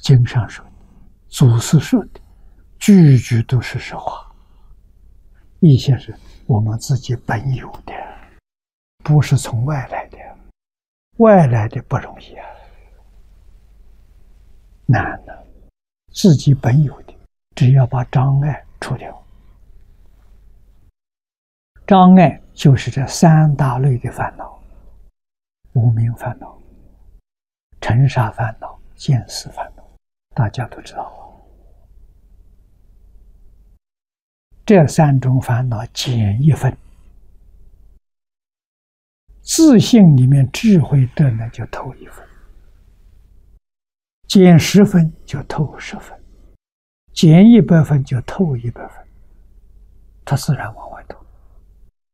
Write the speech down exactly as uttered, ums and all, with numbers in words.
经上说的，祖师说的，句句都是实话。意思是我们自己本有的，不是从外来的。外来的不容易啊，难的。自己本有的，只要把障碍除掉。障碍就是这三大类的烦恼：无明烦恼、尘沙烦恼、见思烦恼，大家都知道。这三种烦恼减一分，自信里面智慧的呢就透一分，减十分就透十分，减一百分就透一百分，它自然往外透。